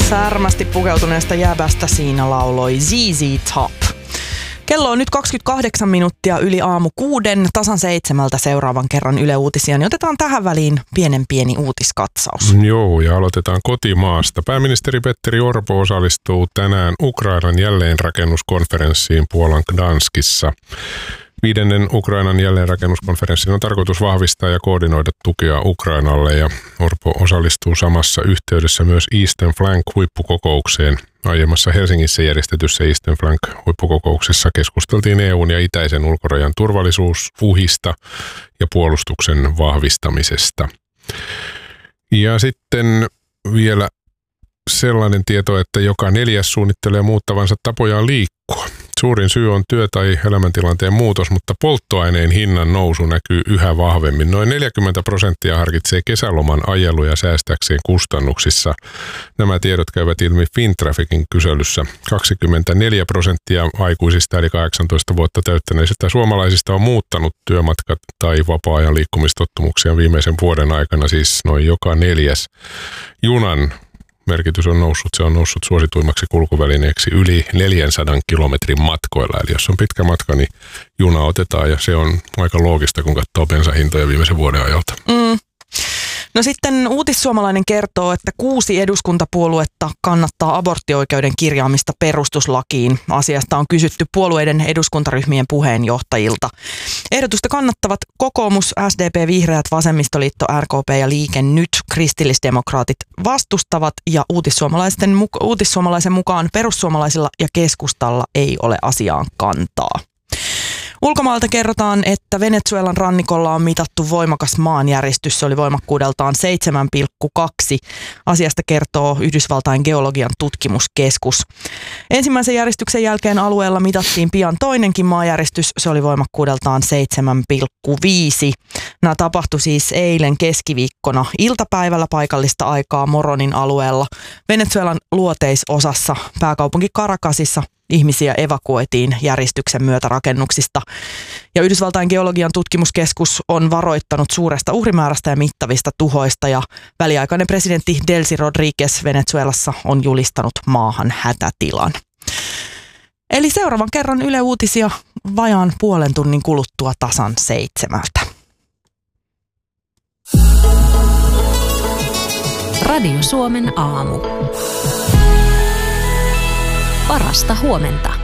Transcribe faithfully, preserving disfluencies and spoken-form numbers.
Särmästi pukeutuneesta jäbästä siinä lauloi Z Z Top. Kello on nyt kaksikymmentäkahdeksan minuuttia yli aamu kuuden, tasan seitsemältä seuraavan kerran Yle Uutisia, niin otetaan tähän väliin pienen pieni uutiskatsaus. Joo, ja aloitetaan kotimaasta. Pääministeri Petteri Orpo osallistuu tänään Ukrainan jälleenrakennuskonferenssiin Puolan Gdanskissa. Viidennen Ukrainan jälleenrakennuskonferenssin on tarkoitus vahvistaa ja koordinoida tukea Ukrainalle, ja Orpo osallistuu samassa yhteydessä myös Eastern Flank-huippukokoukseen. Aiemmassa Helsingissä järjestetyssä Eastern Flank-huippukokouksessa keskusteltiin E U:n ja itäisen ulkorajan turvallisuusuhista ja puolustuksen vahvistamisesta. Ja sitten vielä sellainen tieto, että joka neljäs suunnittelee muuttavansa tapojaan liikkua. Suurin syy on työ- tai elämäntilanteen muutos, mutta polttoaineen hinnan nousu näkyy yhä vahvemmin. Noin neljäkymmentä prosenttia harkitsee kesäloman ajeluja säästääkseen kustannuksissa. Nämä tiedot käyvät ilmi Fintrafficin kyselyssä. kaksikymmentäneljä prosenttia aikuisista eli kahdeksantoista vuotta täyttäneisistä suomalaisista on muuttanut työmatkat tai vapaa-ajan liikkumistottumuksia viimeisen vuoden aikana, siis noin joka neljäs. Junan merkitys on noussut, se on noussut suosituimmaksi kulkuvälineeksi yli neljänsadan kilometrin matkoilla. Eli jos on pitkä matka, niin juna otetaan, ja se on aika loogista, kun katsoo bensahintoja viimeisen vuoden ajalta. Mm. No sitten Uutissuomalainen kertoo, että kuusi eduskuntapuoluetta kannattaa aborttioikeuden kirjaamista perustuslakiin. Asiasta on kysytty puolueiden eduskuntaryhmien puheenjohtajilta. Ehdotusta kannattavat kokoomus, S D P, Vihreät, Vasemmistoliitto, R K P ja Liike Nyt. Kristillisdemokraatit vastustavat, ja Uutissuomalaisen, Uutissuomalaisen mukaan perussuomalaisilla ja keskustalla ei ole asiaan kantaa. Ulkomaalta kerrotaan, että Venezuelan rannikolla on mitattu voimakas maanjäristys. Se oli voimakkuudeltaan seitsemän pilkku kaksi. Asiasta kertoo Yhdysvaltain geologian tutkimuskeskus. Ensimmäisen järjestyksen jälkeen alueella mitattiin pian toinenkin maanjäristys. Se oli voimakkuudeltaan seitsemän pilkku viisi. Nämä tapahtui siis eilen keskiviikkona iltapäivällä paikallista aikaa Moronin alueella. Venezuelan luoteisosassa pääkaupunki Caracasissa ihmisiä evakuoitiin järjestyksen myötä rakennuksista. Ja Yhdysvaltain geologian tutkimuskeskus on varoittanut suuresta uhrimäärästä ja mittavista tuhoista, ja väliaikainen presidentti Delcy Rodriguez Venezuelassa on julistanut maahan hätätilan. Eli seuraavan kerran Yle Uutisia vajaan puolen tunnin kuluttua tasan seitsemältä. Radio Suomen aamu. Parasta huomenta.